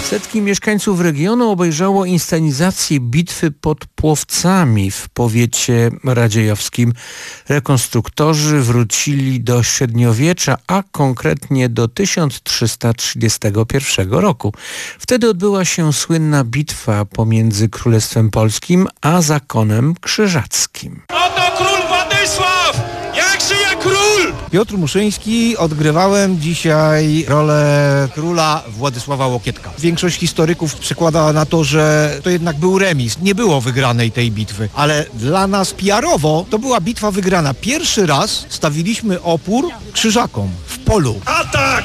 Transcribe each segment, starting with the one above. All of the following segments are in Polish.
Setki mieszkańców regionu obejrzało inscenizację bitwy pod Płowcami w powiecie radziejowskim. Rekonstruktorzy wrócili do średniowiecza, a konkretnie do 1331 roku. Wtedy odbyła się słynna bitwa pomiędzy Królestwem Polskim a zakonem krzyżackim. Oto król Władysław! Jak żyje król! Piotr Muszyński, odgrywałem dzisiaj rolę króla Władysława Łokietka. Większość historyków przekłada na to, że to jednak był remis. Nie było wygranej tej bitwy, ale dla nas PR-owo to była bitwa wygrana. Pierwszy raz stawiliśmy opór krzyżakom w polu. Atak!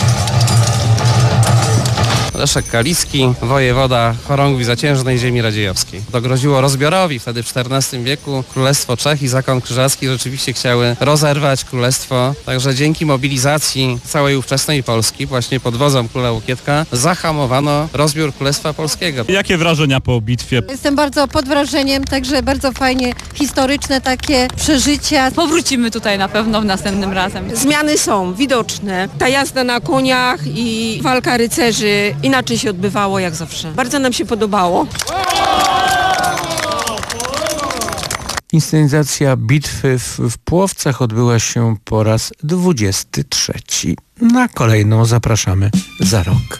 Leszek Kalicki, wojewoda chorągwi zaciężnej ziemi radziejowskiej. To groziło rozbiorowi. Wtedy w XIV wieku Królestwo Czech i zakon krzyżacki rzeczywiście chciały rozerwać królestwo. Także dzięki mobilizacji całej ówczesnej Polski, właśnie pod wodzą króla Łokietka, zahamowano rozbiór Królestwa Polskiego. Jakie wrażenia po bitwie? Jestem bardzo pod wrażeniem, także bardzo fajnie, historyczne takie przeżycia. Powrócimy tutaj na pewno następnym razem. Zmiany są widoczne. Ta jazda na koniach i walka rycerzy inaczej się odbywało jak zawsze. Bardzo nam się podobało. Inscenizacja bitwy w Płowcach odbyła się po raz 23. Na kolejną zapraszamy za rok.